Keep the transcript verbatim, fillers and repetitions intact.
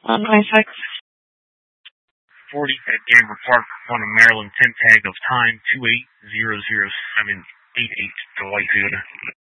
Um, Isaac. forty at Gamber Park, on a Maryland ten tag of time two eight zero zero seven eight eight to Whitefield.